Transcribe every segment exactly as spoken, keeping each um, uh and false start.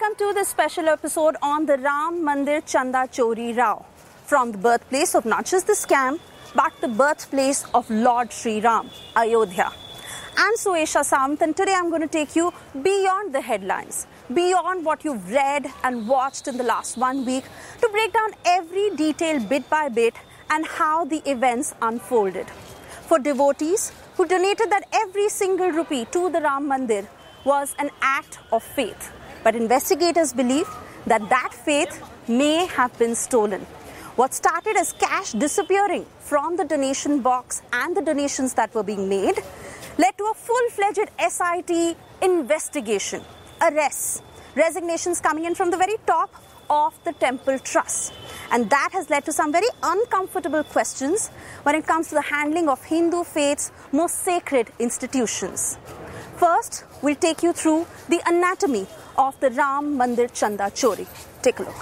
welcome to this special episode on the Ram Mandir Chanda Chori Rao, from the birthplace of not just the scam, but the birthplace of Lord Sri Ram, Ayodhya. I'm Suesha Samant, and today I'm going to take you beyond the headlines, beyond what you've read and watched in the last one week, to break down every detail bit by bit and how the events unfolded. For devotees who donated that every single rupee to the Ram Mandir was an act of faith. But investigators believe that that faith may have been stolen. What started as cash disappearing from the donation box and the donations that were being made led to a full-fledged S I T investigation, arrests, resignations coming in from the very top of the temple trust. And that has led to some very uncomfortable questions when it comes to the handling of Hindu faith's most sacred institutions. First, we'll take you through the anatomy of the Ram Mandir Chanda Chori. Take a look.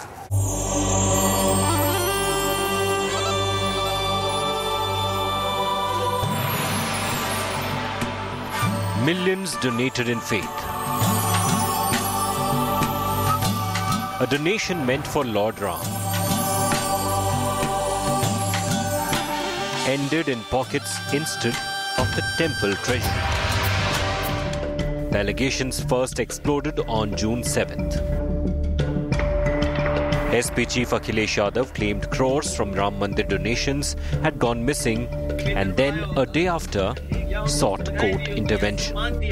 Millions donated in faith. A donation meant for Lord Ram ended in pockets instead of the temple treasury. The allegations first exploded on June seventh. S P Chief Akhilesh Yadav claimed crores from Ram Mandir donations had gone missing, and then a day after sought court intervention.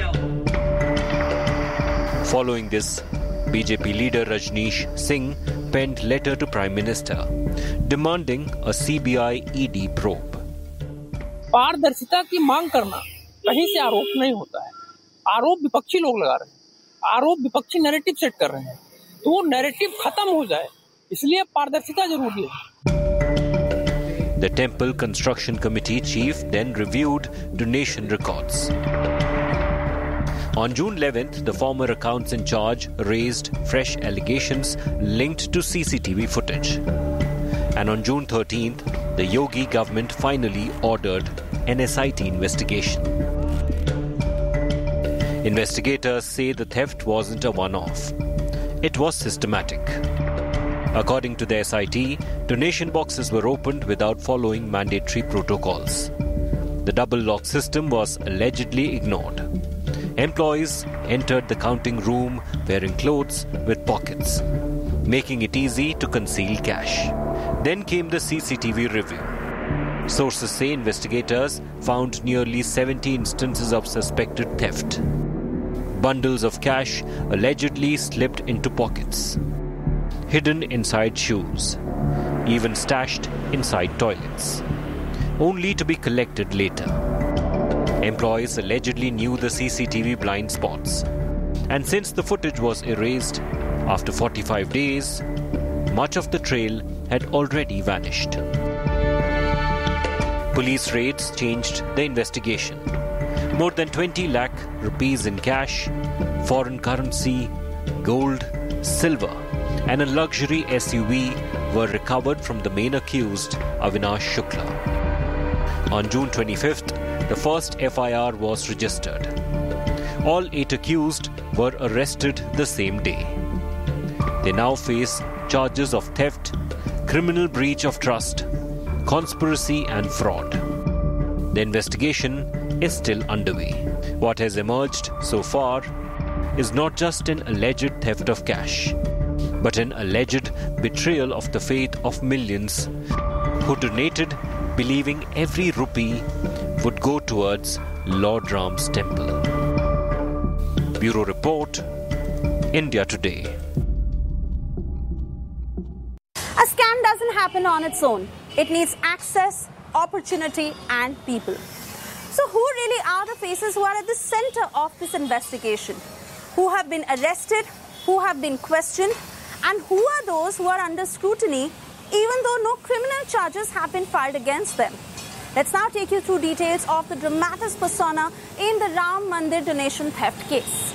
Following this, B J P leader Rajneesh Singh penned letter to Prime Minister demanding a C B I E D probe. पारदर्शिता की मांग करना कहीं से आरोप नहीं होता है. आरोप विपक्षी लोग लगा रहे हैं. आरोप विपक्षी नैरेटिव सेट कर रहे हैं. तो वो नैरेटिव खत्म हो जाए, इसलिए पारदर्शिता जरूरी है. The Temple Construction Committee chief then reviewed donation records. On June eleventh, the former accounts in charge raised fresh allegations linked to C C T V footage. And on June thirteenth, the Yogi government finally ordered an S I T investigation. Investigators say the theft wasn't a one-off. It was systematic. According to the S I T, donation boxes were opened without following mandatory protocols. The double lock system was allegedly ignored. Employees entered the counting room wearing clothes with pockets, making it easy to conceal cash. Then came the C C T V review. Sources say investigators found nearly seventy instances of suspected theft. Bundles of cash allegedly slipped into pockets, hidden inside shoes, even stashed inside toilets, only to be collected later. Employees allegedly knew the C C T V blind spots, and since the footage was erased after forty-five days, much of the trail had already vanished. Police raids changed the investigation. More than twenty lakh rupees in cash, foreign currency, gold, silver, and a luxury S U V were recovered from the main accused, Avinash Shukla. On June twenty-fifth, the first F I R was registered. All eight accused were arrested the same day. They now face charges of theft, criminal breach of trust, conspiracy and fraud. The investigation is still underway. What has emerged so far is not just an alleged theft of cash, but an alleged betrayal of the faith of millions who donated believing every rupee would go towards Lord Ram's temple. Bureau Report, India Today. A scam doesn't happen on its own. It needs access, opportunity, and people. So who really are the faces who are at the center of this investigation? Who have been arrested, who have been questioned, and who are those who are under scrutiny even though no criminal charges have been filed against them? Let's now take you through details of the dramatis persona in the Ram Mandir donation theft case.